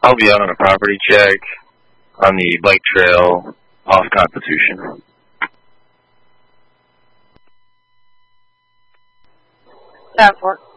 I'll be out on a property check on the bike trail off Constitution. That for